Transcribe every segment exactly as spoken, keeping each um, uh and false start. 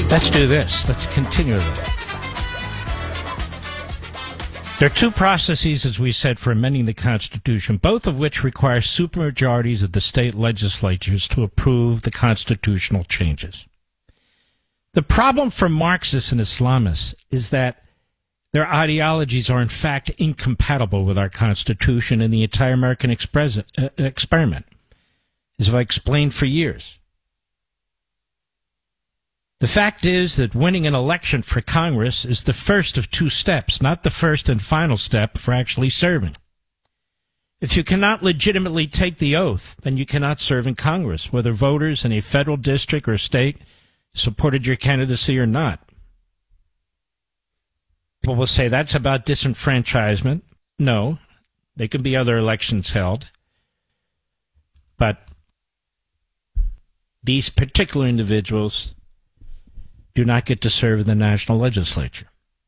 Let's do this. Let's continue a little. There are two processes, as we said, for amending the Constitution, both of which require supermajorities of the state legislatures to approve the constitutional changes. The problem for Marxists and Islamists is that their ideologies are in fact incompatible with our Constitution and the entire American express, uh, experiment, as I've explained for years. The fact is that winning an election for Congress is the first of two steps, not the first and final step for actually serving. If you cannot legitimately take the oath, then you cannot serve in Congress, whether voters in a federal district or state supported your candidacy or not. People will say that's about disenfranchisement. No, there can be other elections held. But these particular individuals do not get to serve in the national legislature.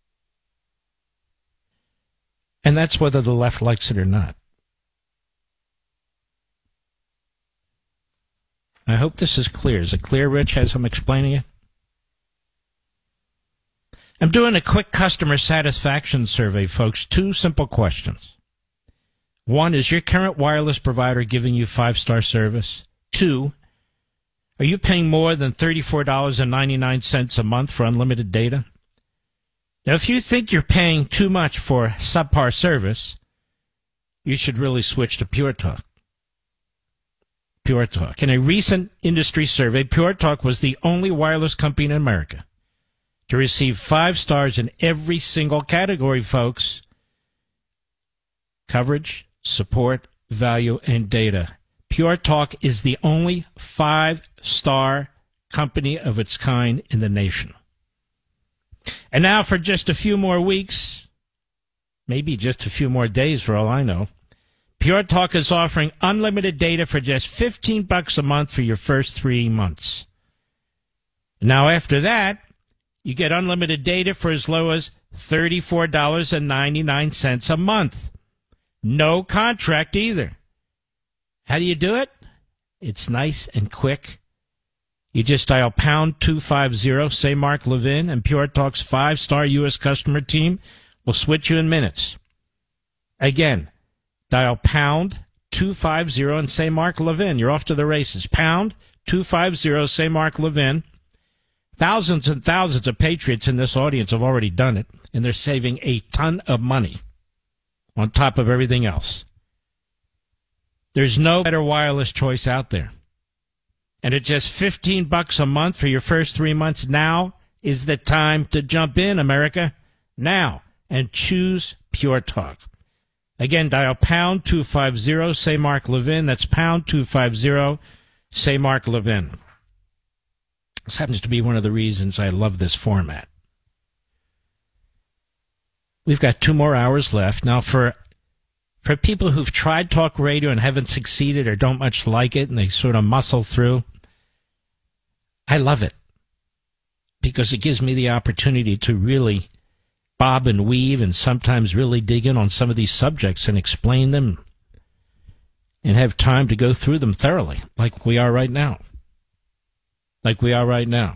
And that's whether the left likes it or not. I hope this is clear. Is it clear, Rich, as I'm explaining it? I'm doing a quick customer satisfaction survey, folks. Two simple questions. One, is your current wireless provider giving you five-star service? Two, are you paying more than thirty-four dollars and ninety-nine cents a month for unlimited data? Now, if you think you're paying too much for subpar service, you should really switch to Pure Talk. Pure Talk. In a recent industry survey, Pure Talk was the only wireless company in America to receive five stars in every single category, folks. Coverage, support, value, and data. Pure Talk is the only five-star company of its kind in the nation. And now for just a few more weeks, maybe just a few more days for all I know, Pure Talk is offering unlimited data for just fifteen bucks a month for your first three months. Now after that, you get unlimited data for as low as thirty-four dollars and ninety-nine cents a month. No contract either. How do you do it? It's nice and quick. You just dial pound two fifty, say Mark Levin, and Pure Talk's five-star U S customer team will switch you in minutes. Again, dial pound two fifty and say Mark Levin. You're off to the races. Pound two fifty, say Mark Levin. Thousands and thousands of patriots in this audience have already done it, and they're saving a ton of money on top of everything else. There's no better wireless choice out there. And at just fifteen bucks a month for your first three months, now is the time to jump in, America. Now, and choose Pure Talk. Again, dial pound two fifty, say Mark Levin. That's pound two fifty, say Mark Levin. This happens to be one of the reasons I love this format. We've got two more hours left. Now, for for people who've tried talk radio and haven't succeeded or don't much like it and they sort of muscle through, I love it because it gives me the opportunity to really bob and weave and sometimes really dig in on some of these subjects and explain them and have time to go through them thoroughly like we are right now. Like we are right now.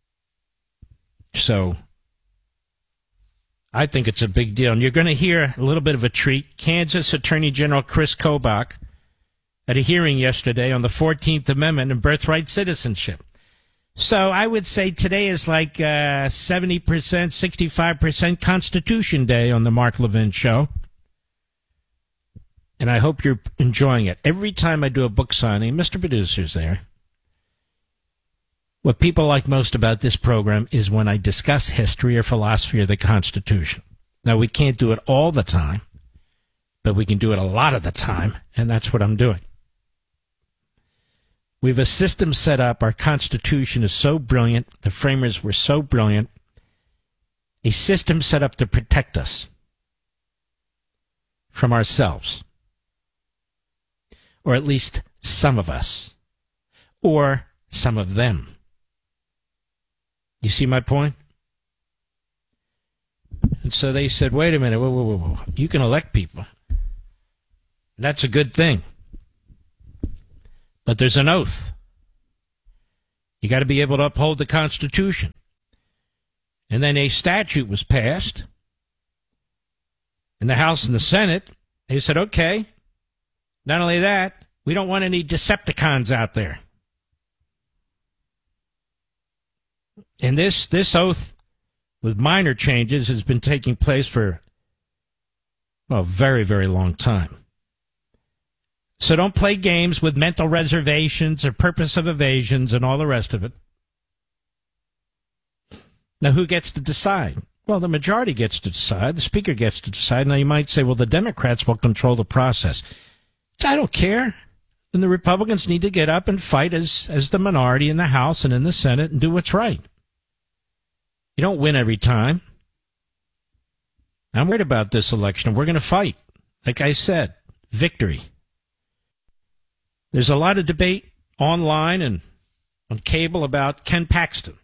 So I think it's a big deal. And you're going to hear a little bit of a treat. Kansas Attorney General Chris Kobach at a hearing yesterday on the fourteenth Amendment and birthright citizenship. So I would say today is like uh, seventy percent, sixty-five percent Constitution Day on the Mark Levin Show. And I hope you're enjoying it. Every time I do a book signing, Mister Producer's there. What people like most about this program is when I discuss history or philosophy or the Constitution. Now, we can't do it all the time, but we can do it a lot of the time, and that's what I'm doing. We have a system set up. Our Constitution is so brilliant. The framers were so brilliant. A system set up to protect us from ourselves, or at least some of us, or some of them. You see my point? And so they said, wait a minute, whoa, whoa, whoa, whoa. You can elect people. That's a good thing. But there's an oath. You got to be able to uphold the Constitution. And then a statute was passed in the House and the Senate. They said, okay, not only that, we don't want any Decepticons out there. And this, this oath, with minor changes, has been taking place for well, a very, very long time. So don't play games with mental reservations or purpose of evasions and all the rest of it. Now, who gets to decide? Well, the majority gets to decide. The speaker gets to decide. Now, you might say, well, the Democrats will control the process. So I don't care. Then the Republicans need to get up and fight as, as the minority in the House and in the Senate and do what's right. You don't win every time. I'm worried about this election. We're going to fight. Like I said, victory. There's a lot of debate online and on cable about Ken Paxton.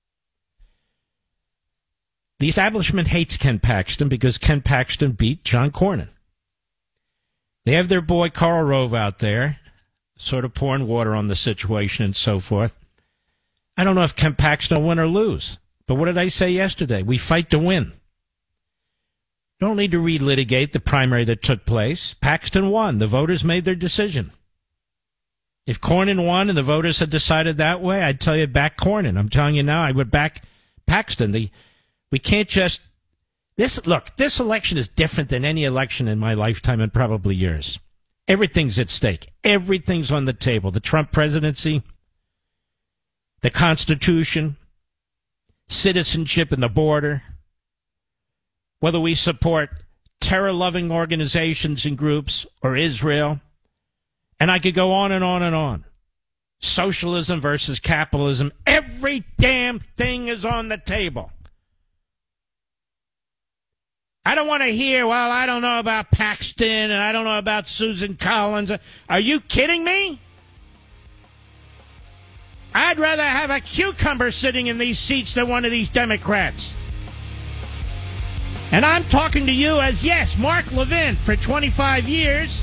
The establishment hates Ken Paxton because Ken Paxton beat John Cornyn. They have their boy Karl Rove out there, sort of pouring water on the situation and so forth. I don't know if Ken Paxton will win or lose. But what did I say yesterday? We fight to win. Don't need to relitigate the primary that took place. Paxton won. The voters made their decision. If Cornyn won and the voters had decided that way, I'd tell you back Cornyn. I'm telling you now, I would back Paxton. The, we can't just... This Look, this election is different than any election in my lifetime and probably yours. Everything's at stake. Everything's on the table. The Trump presidency, the Constitution, citizenship and the border, whether we support terror-loving organizations and groups or Israel, and I could go on and on and on. Socialism versus capitalism. Every damn thing is on the table. I don't want to hear, well, I don't know about Paxton and I don't know about Susan Collins. Are you kidding me? I'd rather have a cucumber sitting in these seats than one of these Democrats. And I'm talking to you as, yes, Mark Levin, for twenty-five years,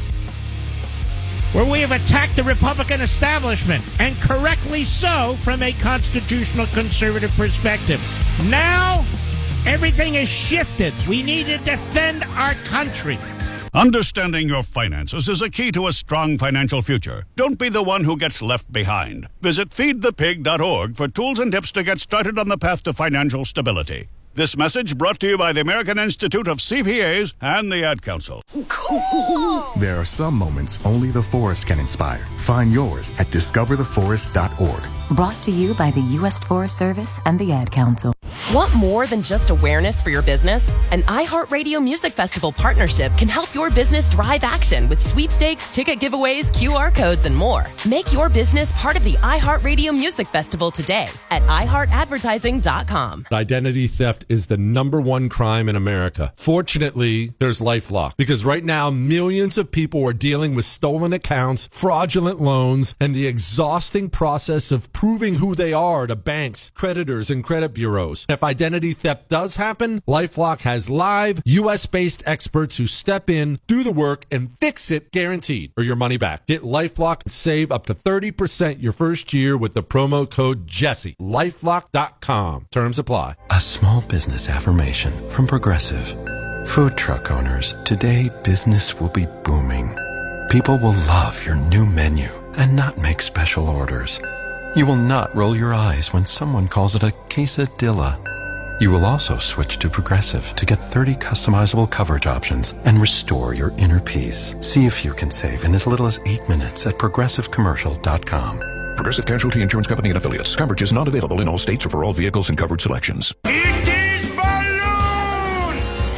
where we have attacked the Republican establishment, and correctly so from a constitutional conservative perspective. Now, everything has shifted. We need to defend our country. Understanding your finances is a key to a strong financial future. Don't be the one who gets left behind. Visit feed the pig dot org for tools and tips to get started on the path to financial stability. This message brought to you by the American Institute of C P As and the Ad Council. Cool. There are some moments only the forest can inspire. Find yours at discover the forest dot org. Brought to you by the U S Forest Service and the Ad Council. Want more than just awareness for your business? An iHeartRadio Music Festival partnership can help your business drive action with sweepstakes, ticket giveaways, Q R codes, and more. Make your business part of the iHeartRadio Music Festival today at i heart advertising dot com. Identity theft is the number one crime in America. Fortunately, there's LifeLock, because right now millions of people are dealing with stolen accounts, fraudulent loans, and the exhausting process of proving who they are to banks, creditors, and credit bureaus. If identity theft does happen, LifeLock has live, U S-based experts who step in, do the work, and fix it guaranteed, or your money back. Get LifeLock and save up to thirty percent your first year with the promo code Jesse. lifelock dot com. Terms apply. A small business affirmation from Progressive. Food truck owners, today business will be booming. People will love your new menu and not make special orders. You will not roll your eyes when someone calls it a quesadilla. You will also switch to Progressive to get thirty customizable coverage options and restore your inner peace. See if you can save in as little as eight minutes at progressive commercial dot com. Progressive Casualty Insurance Company and Affiliates. Coverage is not available in all states or for all vehicles and coverage selections. It is balloon!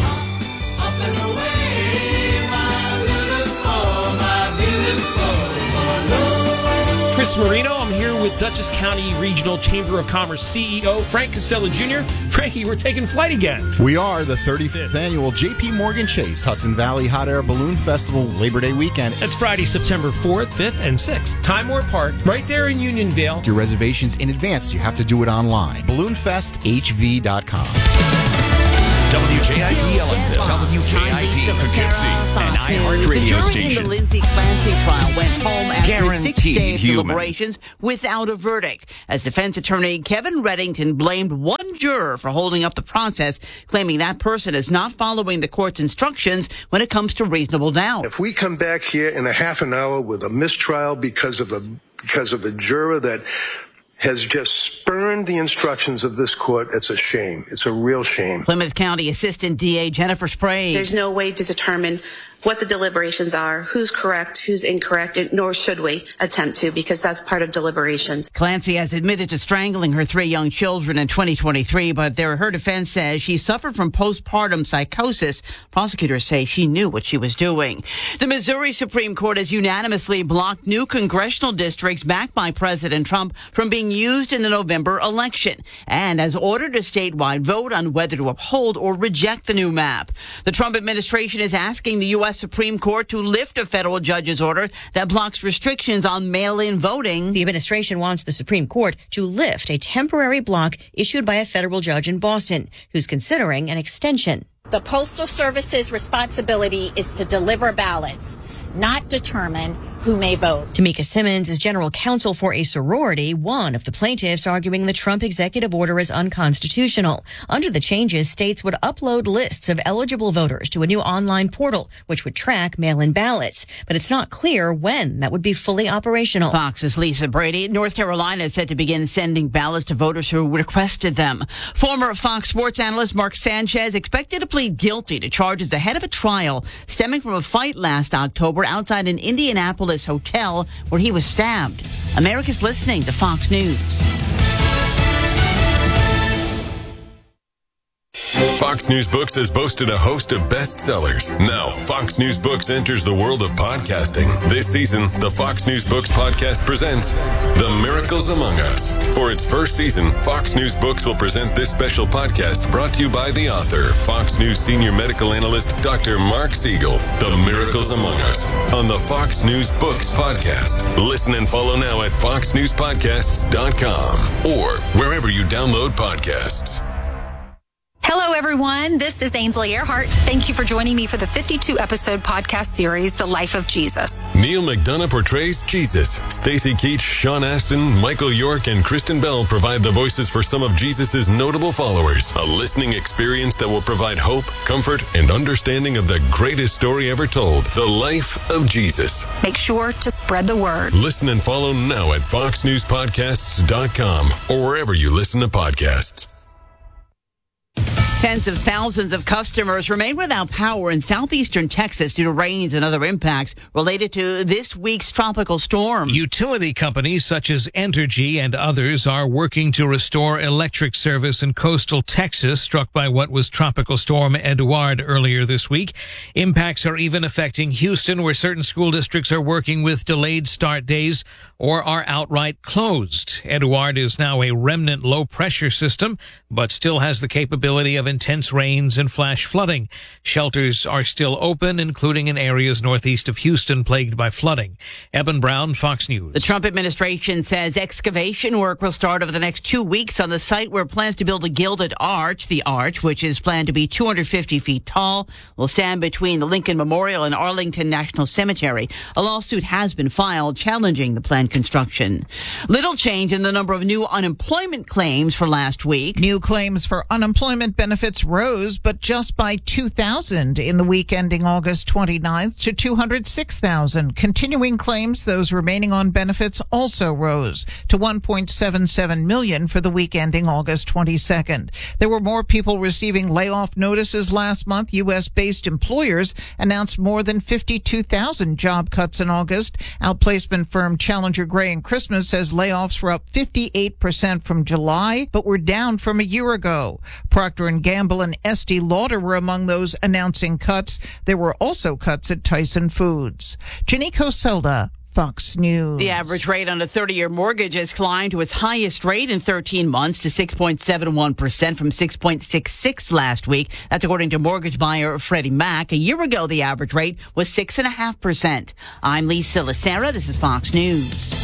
Up and away, my beautiful, my beautiful balloon. Chris Marino, I'm here with Dutchess County Regional Chamber of Commerce C E O Frank Costello Junior Frankie, we're taking flight again. We are. The thirty-fifth annual J P Morgan Chase Hudson Valley Hot Air Balloon Festival Labor Day weekend. That's Friday, September fourth, fifth, and sixth. Time Warp Park, right there in Unionville. Your reservations in advance. You have to do it online. balloon fest h v dot com. W J I P Ellenville, W K I P Poughkeepsie, and iHeart Radio the jury station. in the Lindsay Clancy trial went home after Guaranteed six days human. deliberations without a verdict, as defense attorney Kevin Reddington blamed one juror for holding up the process, claiming that person is not following the court's instructions when it comes to reasonable doubt. If we come back here in a half an hour with a mistrial because of a because of a juror that has just spurned the instructions of this court, it's a shame. It's a real shame. Plymouth County Assistant D A Jennifer Sprague. There's no way to determine what the deliberations are, who's correct, who's incorrect, nor should we attempt to, because that's part of deliberations. Clancy has admitted to strangling her three young children in twenty twenty-three, but there, her defense says she suffered from postpartum psychosis. Prosecutors say she knew what she was doing. The Missouri Supreme Court has unanimously blocked new congressional districts backed by President Trump from being used in the November election, and has ordered a statewide vote on whether to uphold or reject the new map. The Trump administration is asking the U S Supreme Court to lift a federal judge's order that blocks restrictions on mail-in voting. The administration wants the Supreme Court to lift a temporary block issued by a federal judge in Boston, who's considering an extension. The Postal Service's responsibility is to deliver ballots, not determine who may vote. Tamika Simmons is general counsel for a sorority, one of the plaintiffs arguing the Trump executive order is unconstitutional. Under the changes, states would upload lists of eligible voters to a new online portal, which would track mail-in ballots. But it's not clear when that would be fully operational. Fox's Lisa Brady. North Carolina is set to begin sending ballots to voters who requested them. Former Fox Sports analyst Mark Sanchez expected to plead guilty to charges ahead of a trial stemming from a fight last October outside an Indianapolis hotel where he was stabbed. America's listening to Fox News. Fox News Books has boasted a host of bestsellers. Now, Fox News Books enters the world of podcasting. This season, the Fox News Books podcast presents The Miracles Among Us. For its first season, Fox News Books will present this special podcast brought to you by the author, Fox News senior medical analyst, Doctor Mark Siegel. The Miracles Among Us on the Fox News Books podcast. Listen and follow now at fox news podcasts dot com or wherever you download podcasts. Hello, everyone. This is Ainsley Earhart. Thank you for joining me for the fifty-two episode podcast series, The Life of Jesus. Neil McDonough portrays Jesus. Stacey Keach, Sean Astin, Michael York, and Kristen Bell provide the voices for some of Jesus' notable followers. A listening experience that will provide hope, comfort, and understanding of the greatest story ever told, The Life of Jesus. Make sure to spread the word. Listen and follow now at fox news podcasts dot com or wherever you listen to podcasts. Tens of thousands of customers remain without power in southeastern Texas due to rains and other impacts related to this week's tropical storm. Utility companies such as Entergy and others are working to restore electric service in coastal Texas struck by what was Tropical Storm Eduard earlier this week. Impacts are even affecting Houston, where certain school districts are working with delayed start days or are outright closed. Eduard is now a remnant low-pressure system, but still has the capability of intense rains and flash flooding. Shelters are still open, including in areas northeast of Houston plagued by flooding. Eben Brown, Fox News. The Trump administration says excavation work will start over the next two weeks on the site where it plans to build a gilded arch. The arch, which is planned to be two hundred fifty feet tall, will stand between the Lincoln Memorial and Arlington National Cemetery. A lawsuit has been filed challenging the planned construction. Little change in the number of new unemployment claims for last week. New claims for unemployment benefits rose, but just by two thousand in the week ending August twenty-ninth to two hundred six thousand. Continuing claims, those remaining on benefits, also rose to one point seven seven million for the week ending August twenty-second. There were more people receiving layoff notices last month. U S-based employers announced more than fifty-two thousand job cuts in August. Outplacement firm Challenger Gray and Christmas says layoffs were up fifty-eight percent from July, but were down from a year ago. Procter and Gamble and Estee Lauder were among those announcing cuts. There were also cuts at Tyson Foods. Janico Selda, Fox News. The average rate on a thirty-year mortgage has climbed to its highest rate in thirteen months to six point seven one percent from six point six six last week. That's according to mortgage buyer Freddie Mac. A year ago, the average rate was six point five percent. I'm Lisa Lacera. This is Fox News.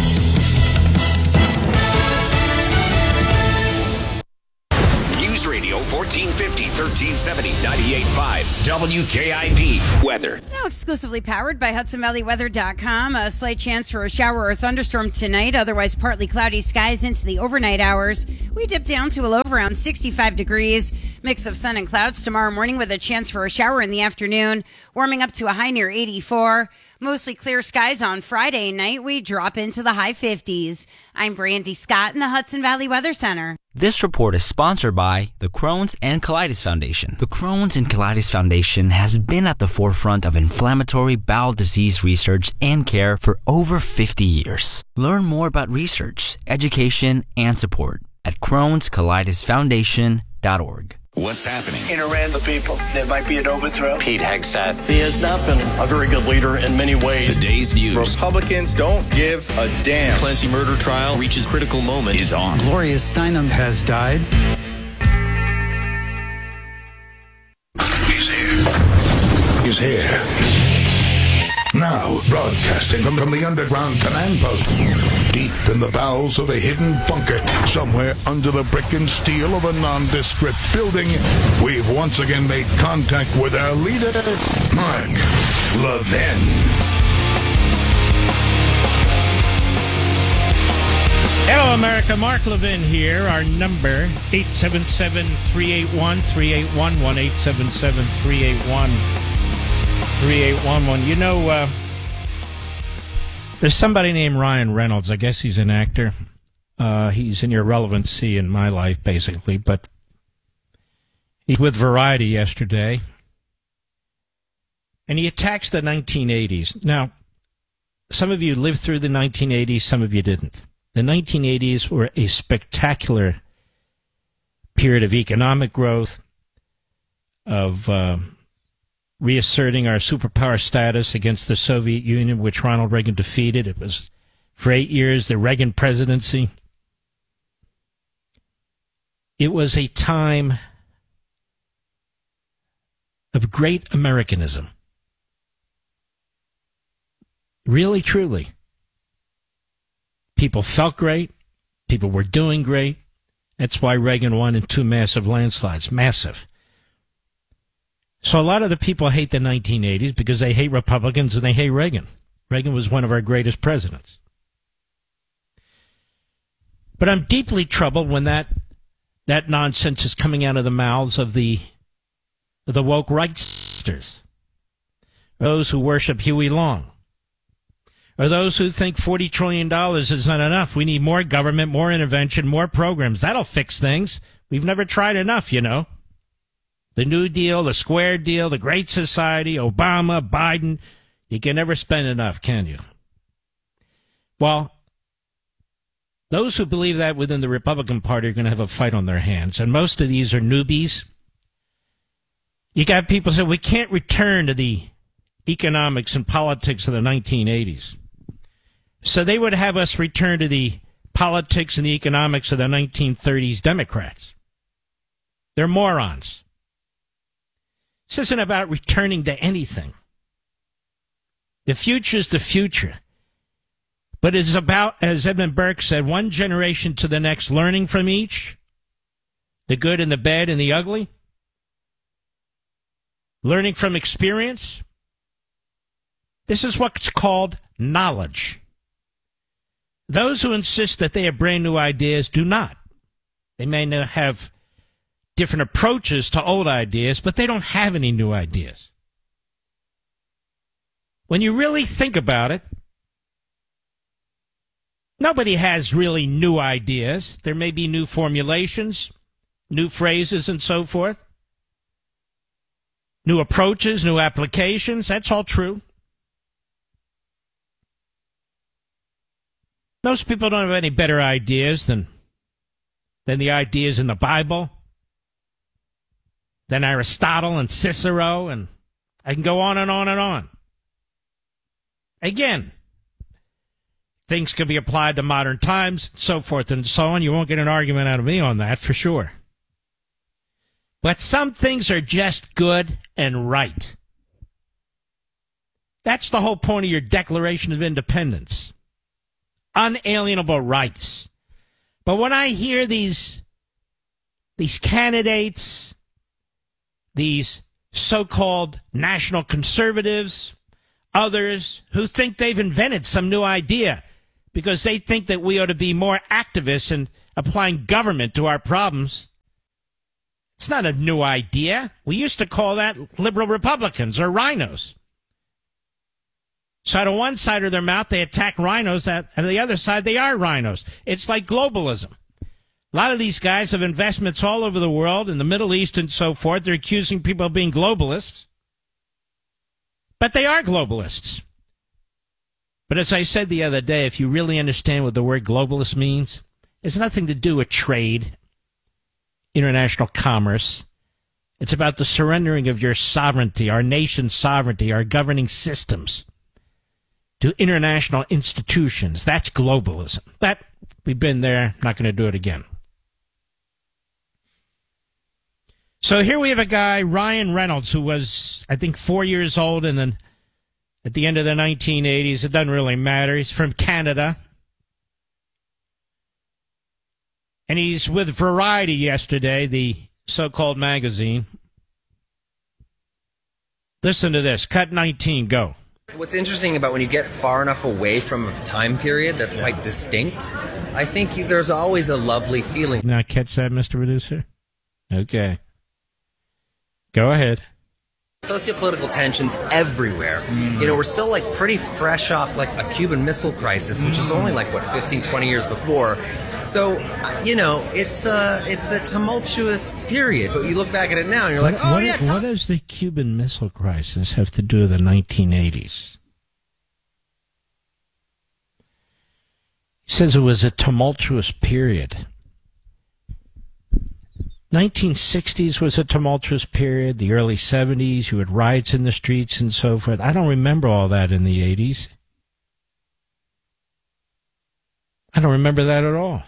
News Radio Radio, fourteen fifty, thirteen seventy, ninety-eight point five, W K I P. Weather. Now exclusively powered by Hudson Valley Weather dot com. A slight chance for a shower or thunderstorm tonight. Otherwise, partly cloudy skies into the overnight hours. We dip down to a low of around sixty-five degrees. Mix of sun and clouds tomorrow morning with a chance for a shower in the afternoon. Warming up to a high near eighty-four. Mostly clear skies on Friday night. We drop into the high fifties. I'm Brandy Scott in the Hudson Valley Weather Center. This report is sponsored by the Crohn's and Colitis Foundation. The Crohn's and Colitis Foundation has been at the forefront of inflammatory bowel disease research and care for over fifty years. Learn more about research, education, and support at crohns colitis foundation dot org. What's happening? In Iran, the people, there might be an overthrow. Pete Hegseth. He has not been a very good leader in many ways. Today's news. Republicans don't give a damn. Clancy murder trial reaches critical moment. Is on. Gloria Steinem has died. He's here. He's here. Now, broadcasting from, from the underground command post, deep in the bowels of a hidden bunker, somewhere under the brick and steel of a nondescript building, we've once again made contact with our leader, Mark Levin. Hello, America. Mark Levin here. Our number, eight seven seven, three eight one, three eight one one, eight seven seven, three eight one, three eight one one. You know, uh, there's somebody named Ryan Reynolds. I guess he's an actor. Uh, he's an irrelevancy in my life, basically. But he's with Variety yesterday. And he attacks the nineteen eighties. Now, some of you lived through the nineteen eighties, some of you didn't. The nineteen eighties were a spectacular period of economic growth, of uh, reasserting our superpower status against the Soviet Union, which Ronald Reagan defeated. It was, for eight years, the Reagan presidency. It was a time of great Americanism. Really, truly. People felt great. People were doing great. That's why Reagan won in two massive landslides. Massive. So a lot of the people hate the nineteen eighties because they hate Republicans and they hate Reagan. Reagan was one of our greatest presidents. But I'm deeply troubled when that that nonsense is coming out of the mouths of the of the woke rightsters, those who worship Huey Long, or those who think forty trillion dollars is not enough. We need more government, more intervention, more programs. That'll fix things. We've never tried enough, you know. The New Deal, the Square Deal, the Great Society, Obama, Biden. You can never spend enough, can you? Well, those who believe that within the Republican Party are going to have a fight on their hands. And most of these are newbies. You got people say, we can't return to the economics and politics of the nineteen eighties. So they would have us return to the politics and the economics of the nineteen thirties Democrats. They're morons. This isn't about returning to anything. The future is the future. But it's about, as Edmund Burke said, one generation to the next, learning from each, the good and the bad and the ugly, learning from experience. This is what's called knowledge. Those who insist that they have brand new ideas do not. They may not have different approaches to old ideas, but they don't have any new ideas. When you really think about it, nobody has really new ideas. There may be new formulations, new phrases, and so forth. New approaches, new applications. That's all true. Most people don't have any better ideas than, than the ideas in the Bible, than Aristotle and Cicero, and I can go on and on and on. Again, things can be applied to modern times, so forth and so on. You won't get an argument out of me on that, for sure. But some things are just good and right. That's the whole point of your Declaration of Independence. Unalienable rights. But when I hear these these candidates, these so-called national conservatives, others who think they've invented some new idea because they think that we ought to be more activists in applying government to our problems. It's not a new idea. We used to call that liberal Republicans or rhinos. So out of one side of their mouth, they attack rhinos. Out of the other side, they are rhinos. It's like globalism. A lot of these guys have investments all over the world, in the Middle East and so forth. They're accusing people of being globalists. But they are globalists. But as I said the other day, if you really understand what the word globalist means, it's nothing to do with trade, international commerce. It's about the surrendering of your sovereignty, our nation's sovereignty, our governing systems to international institutions. That's globalism. That, we've been there, not going to do it again. So here we have a guy, Ryan Reynolds, who was, I think, four years old and then at the end of the nineteen eighties. It doesn't really matter. He's from Canada. And he's with Variety yesterday, the so-called magazine. Listen to this. Cut nineteen, go. What's interesting about when you get far enough away from a time period that's quite distinct, I think there's always a lovely feeling. Now catch that, Mister Producer? Okay. Go ahead. Sociopolitical tensions everywhere. Mm. You know, we're still like pretty fresh off like a Cuban Missile Crisis, which is only like, what, fifteen, twenty years before. So, you know, it's a, it's a tumultuous period. But you look back at it now and you're like, what, oh, what, yeah. T- what does the Cuban Missile Crisis have to do with the nineteen eighties? He says it was a tumultuous period. nineteen sixties was a tumultuous period. The early seventies, you had riots in the streets and so forth. I don't remember all that in the eighties. I don't remember that at all.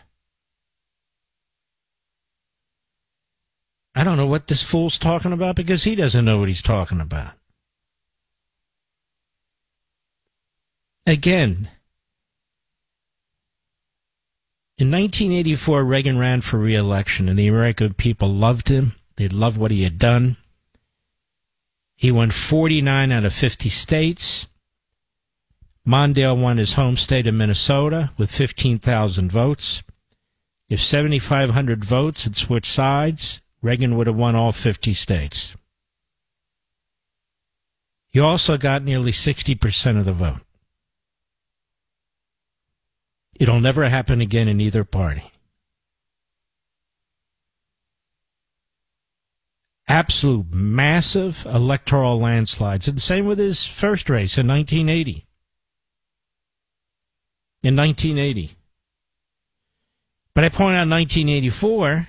I don't know what this fool's talking about because he doesn't know what he's talking about. Again, in nineteen eighty-four, Reagan ran for re-election, and the American people loved him. They loved what he had done. He won forty-nine out of fifty states. Mondale won his home state of Minnesota with fifteen thousand votes. If seventy-five hundred votes had switched sides, Reagan would have won all fifty states. He also got nearly sixty percent of the vote. It'll never happen again in either party. Absolute massive electoral landslides. And the same with his first race in nineteen eighty. In nineteen eighty. But I point out nineteen eighty-four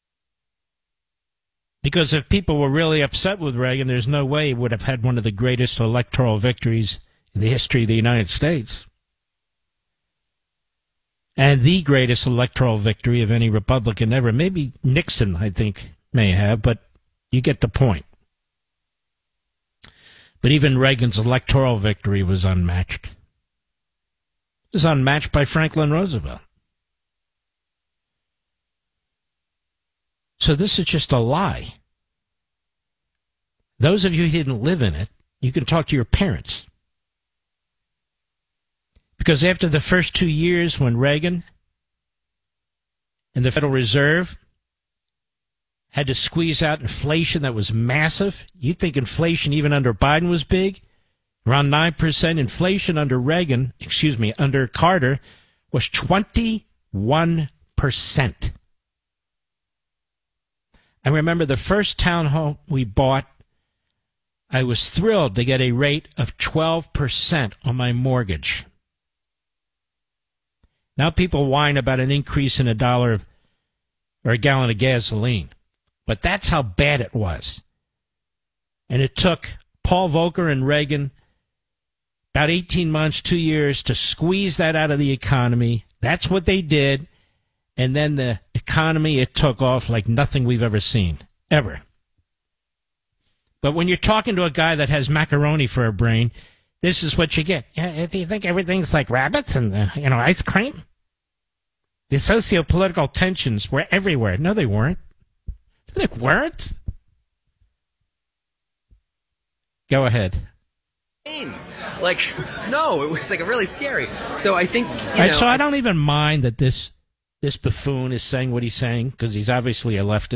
because if people were really upset with Reagan, there's no way he would have had one of the greatest electoral victories in the history of the United States. And the greatest electoral victory of any Republican ever. Maybe Nixon, I think, may have, but you get the point. But even Reagan's electoral victory was unmatched. It was unmatched by Franklin Roosevelt. So this is just a lie. Those of you who didn't live in it, you can talk to your parents. Because after the first two years when Reagan and the Federal Reserve had to squeeze out inflation that was massive, you think inflation even under Biden was big? Around nine percent inflation under Reagan, excuse me, under Carter was twenty-one percent. I remember the first townhome we bought, I was thrilled to get a rate of twelve percent on my mortgage. Now people whine about an increase in a dollar or a gallon of gasoline. But that's how bad it was. And it took Paul Volcker and Reagan about eighteen months, two years to squeeze that out of the economy. That's what they did. And then the economy, it took off like nothing we've ever seen, ever. But when you're talking to a guy that has macaroni for a brain, this is what you get. Yeah, do you think everything's like rabbits and, uh, you know, ice cream? The socio-political tensions were everywhere. No, they weren't. They weren't. Go ahead. Like, no, it was like really scary. So I think, you All know, right, so I don't even mind that this this buffoon is saying what he's saying because he's obviously a leftist.